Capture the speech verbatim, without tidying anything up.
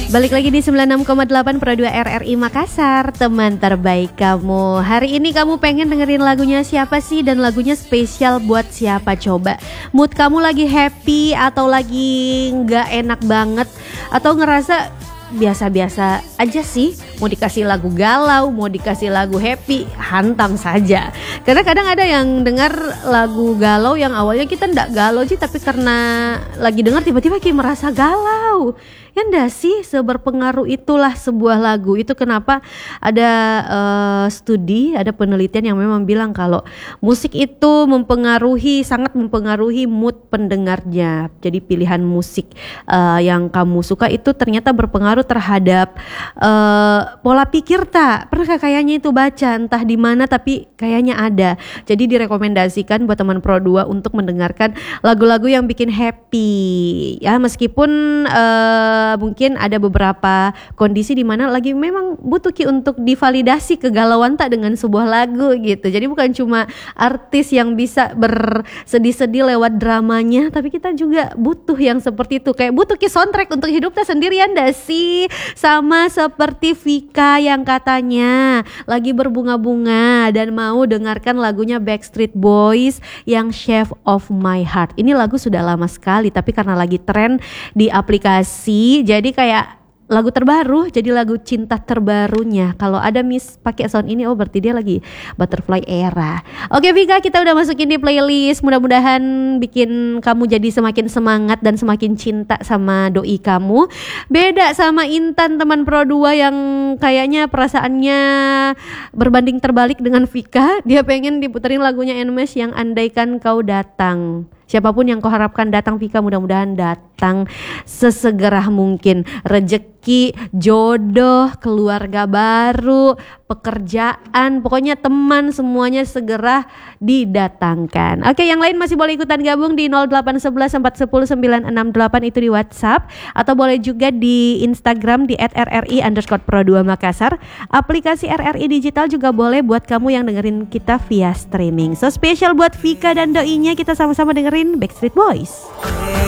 Balik lagi di sembilan puluh enam koma delapan Pro dua R R I Makassar, teman terbaik kamu. Hari ini kamu pengen dengerin lagunya siapa sih? Dan lagunya spesial buat siapa coba? Mood kamu lagi happy atau lagi gak enak banget? Atau ngerasa biasa-biasa aja sih? Mau dikasih lagu galau, mau dikasih lagu happy, hantam saja. Karena kadang ada yang dengar lagu galau yang awalnya kita ndak galau sih, tapi karena lagi dengar tiba-tiba kayak merasa galau. Ya ndak sih, seberpengaruh itulah sebuah lagu. Itu kenapa ada uh, studi, ada penelitian yang memang bilang kalau musik itu mempengaruhi, sangat mempengaruhi mood pendengarnya. Jadi pilihan musik uh, yang kamu suka itu ternyata berpengaruh terhadap uh, pola pikir tak. Pernah kayaknya itu baca entah di mana tapi kayaknya ada. Jadi direkomendasikan buat teman Pro dua untuk mendengarkan lagu-lagu yang bikin happy. Ya meskipun uh, mungkin ada beberapa kondisi di mana lagi memang butuh ki untuk divalidasi kegalauan tak dengan sebuah lagu gitu. Jadi bukan cuma artis yang bisa bersedih-sedih lewat dramanya, tapi kita juga butuh yang seperti itu. Kayak butuh ki soundtrack untuk hidupnya sendirian dah sih. Sama seperti Vika yang katanya lagi berbunga-bunga dan mau dengarkan lagunya Backstreet Boys yang Shape of My Heart. Ini lagu sudah lama sekali tapi karena lagi tren di aplikasi jadi kayak lagu terbaru, jadi lagu cinta terbarunya. Kalau ada Miss pakai sound ini, oh berarti dia lagi butterfly era. Oke Vika, kita udah masukin di playlist. Mudah-mudahan bikin kamu jadi semakin semangat dan semakin cinta sama doi kamu. Beda sama Intan teman Pro dua yang kayaknya perasaannya berbanding terbalik dengan Vika. Dia pengen diputerin lagunya Nmesh yang Andaikan Kau Datang. Siapapun yang kau harapkan datang Vika, mudah-mudahan datang sesegera mungkin. Rezeki, jodoh, keluarga baru, pekerjaan, pokoknya teman semuanya segera didatangkan. Oke, yang lain masih boleh ikutan gabung di nol delapan satu satu empat satu nol sembilan enam delapan itu di WhatsApp, atau boleh juga di Instagram di et r r i underscore pro dua Makassar. Aplikasi R R I Digital juga boleh buat kamu yang dengerin kita via streaming. So spesial buat Vika dan doinya, kita sama-sama dengerin Backstreet Boys.